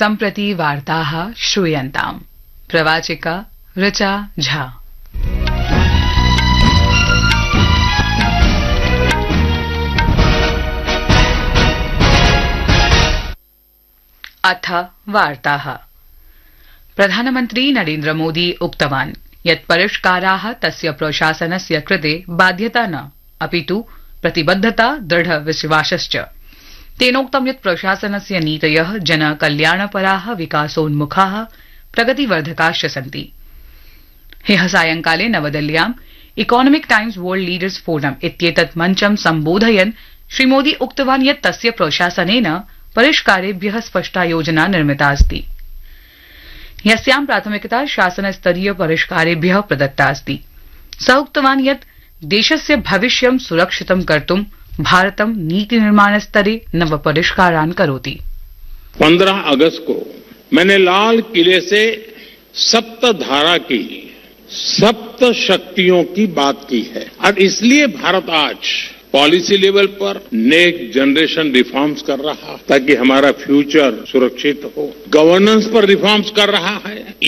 सम्प्रति वार्ताः श्रूयन्ताम्। प्रवाचिका ऋचा झा। अथ वार्ताः। प्रधानमन्त्री नरेन्द्र मोदी उक्तवान् यत् परिष्काराः तस्य प्रशासनस्य कृते बाध्यता न अपितु प्रतिबद्धता दृढविश्वासश्च। तेनोक्तं यत् प्रशासनस्य नीतयः जनकल्याणपराः विकासोन्मुखाः प्रगतिवर्धकाश्च सन्ति। ह्यः सायंकाले नवदिल्ल्याम् economic times world leaders forum इत्येतत् मञ्चं सम्बोधयन् श्रीमोदी उक्तवान् यत् तस्य प्रशासनेन परिष्कारेभ्यः स्पष्टा योजना निर्मिता अस्ति, यस्यां प्राथमिकता शासनस्तरीय परिष्कारेभ्यः प्रदत्ता अस्ति। स उक्तवान् यत् देशस्य भविष्यं सुरक्षितं कर्तुं भारतं नीति निर्माण स्तरे नव परिष्कारान् करोति। 15 अगस्त को मैंने लाल किले से सप्तधारा की सप्त शक्तियों की बात की है और इसलिए भारत आज पॉलिसी लेवल पर नेक्स्ट जनरेशन रिफॉर्म्स कर रहा है ताकि हमारा फ्यूचर सुरक्षित हो। गवर्नेंस पर रिफॉर्म्स कर रहा है।